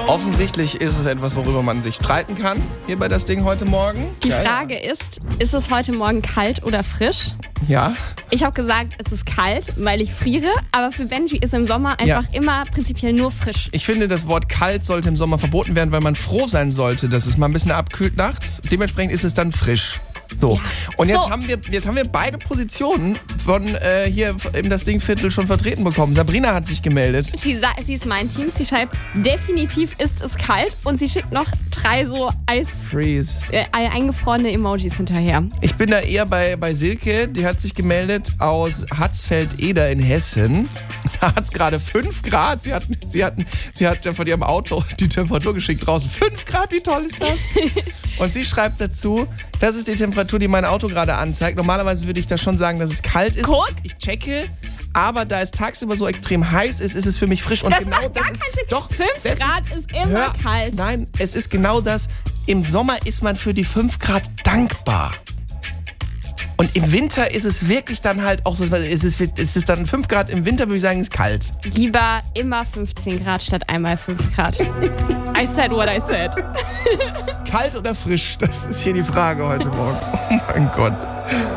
Offensichtlich ist es etwas, worüber man sich streiten kann, hier bei das Ding heute Morgen. Die Frage ist es heute Morgen kalt oder frisch? Ja. Ich habe gesagt, es ist kalt, weil ich friere, aber für Benji ist im Sommer einfach immer prinzipiell nur frisch. Ich finde, das Wort kalt sollte im Sommer verboten werden, weil man froh sein sollte, dass es mal ein bisschen abkühlt nachts. Dementsprechend ist es dann frisch. So, Ja. und jetzt, So. haben wir beide Positionen von hier im das Ding-Viertel schon vertreten bekommen. Sabrina hat sich gemeldet. Sie ist mein Team. Sie schreibt, definitiv ist es kalt. Und sie schickt noch 3 so Freeze. eingefrorene Emojis hinterher. Ich bin da eher bei Silke, die hat sich gemeldet aus Hatzfeld-Eder in Hessen. Da hat es gerade 5 Grad. Sie hat von ihrem Auto die Temperatur geschickt draußen. 5 Grad, wie toll ist das? Und sie schreibt dazu, das ist die Temperatur, die mein Auto gerade anzeigt. Normalerweise würde ich da schon sagen, dass es kalt ist. Guck. Ich checke, aber da es tagsüber so extrem heiß ist, ist es für mich frisch. Und Das genau macht das gar ist keinen Sinn. doch 5 Grad ist immer kalt. Nein, es ist genau das. Im Sommer ist man für die 5 Grad dankbar. Und im Winter ist es wirklich dann halt auch so, es ist dann 5 Grad im Winter, würde ich sagen, ist kalt. Lieber immer 15 Grad statt einmal 5 Grad. I said what I said. Kalt oder frisch? Das ist hier die Frage heute Morgen. Oh mein Gott.